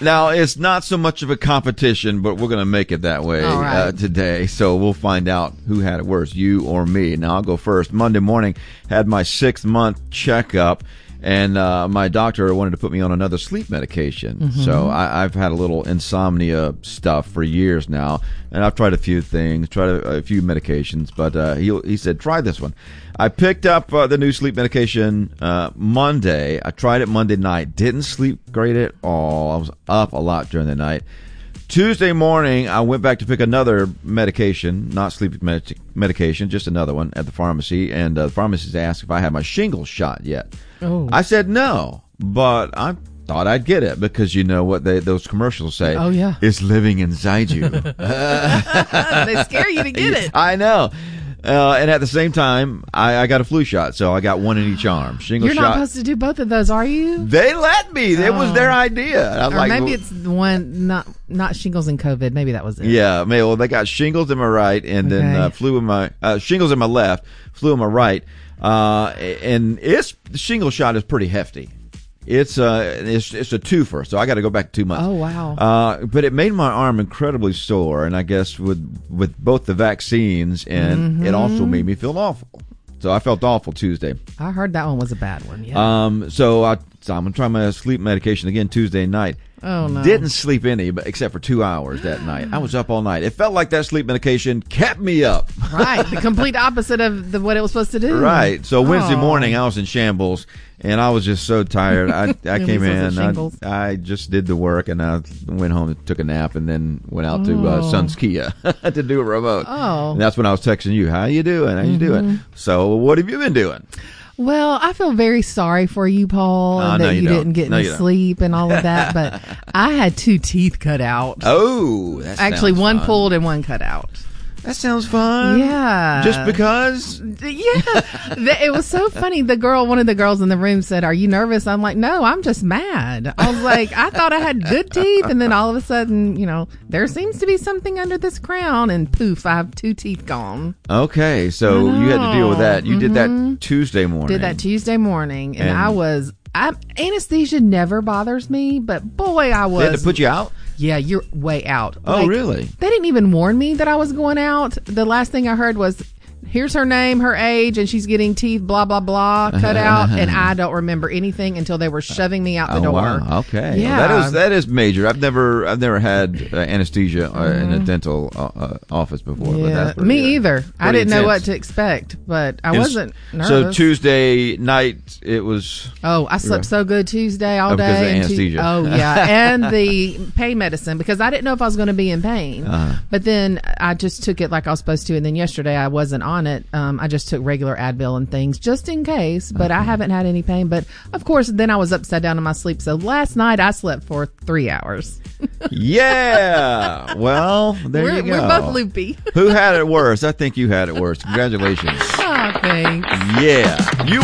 Now, it's not so much of a competition, but we're going to make it that way today. So we'll find out who had it worse, you or me. Now, I'll go first. Monday morning, had my 6-month checkup, and my doctor wanted to put me on another sleep medication. Mm-hmm. So I've had a little insomnia stuff for years now, and I've tried a few things, a few medications, but he said, try this one. I picked up the new sleep medication Monday. I tried it Monday night. Didn't sleep great at all. I was up a lot during the night. Tuesday morning, I went back to pick another medication, not sleep medication, just another one at the pharmacy, and the pharmacist asked if I had my shingles shot yet. Oh. I said no, but I thought I'd get it because you know what those commercials say. Oh, yeah. It's living inside you. They scare you to get it. I know. And at the same time, I got a flu shot, so I got one in each arm. Shingles You're not supposed to do both of those, are you? They let me. It was their idea. Or maybe it's the one, not shingles and COVID. Maybe that was it. Yeah. Well, they got shingles in my right, and then flu in my shingles in my left, flu in my right. And the shingle shot is pretty hefty. It's a twofer, so I got to go back 2 months. Oh wow! But it made my arm incredibly sore, and I guess with both the vaccines, and it also made me feel awful. So I felt awful Tuesday. I heard that one was a bad one. Yeah. So I'm gonna try my sleep medication again Tuesday night. Oh no! Didn't sleep except for 2 hours that night. I was up all night. It felt like that sleep medication kept me up. Right, the complete opposite of what it was supposed to do. Right. So Wednesday morning, I was in shambles, and I was just so tired. I came in, I just did the work, and I went home and took a nap, and then went out to Sun's Kia to do a remote. Oh. And that's when I was texting you. How you doing? How you doing? So what have you been doing? Well, I feel very sorry for you, Paul, that you didn't get any sleep and all of that. But I had 2 teeth cut out. Oh, that actually, one fun. Pulled and one cut out. That sounds fun. Yeah. Just because? Yeah. It was so funny. One of the girls in the room said, "Are you nervous?" I'm like, "No, I'm just mad." I was like, I thought I had good teeth. And then all of a sudden, there seems to be something under this crown. And poof, I have 2 teeth gone. Okay. So you had to deal with that. You did that Tuesday morning. Did that Tuesday morning. And anesthesia never bothers me. But boy, I was. They had to put you out? Yeah, you're way out. Oh, really? They didn't even warn me that I was going out. The last thing I heard was, here's her name, her age, and she's getting teeth, blah, blah, blah, cut out. And I don't remember anything until they were shoving me out the door. Wow. Okay. Yeah. Well, that is major. I've never had anesthesia in a dental office before. Yeah. But me either. I didn't know what intense. to expect, but I wasn't nervous. So Tuesday night, it was... Oh, I slept so good Tuesday all day. Because of anesthesia. Yeah. And the pain medicine, because I didn't know if I was going to be in pain. But then I just took it like I was supposed to, and then yesterday I wasn't on it. I just took regular Advil and things just in case, but I haven't had any pain. But of course, then I was upside down in my sleep. So last night I slept for 3 hours. Yeah. Well, there you go. We're both loopy. Who had it worse? I think you had it worse. Congratulations. Oh, thanks. Yeah. You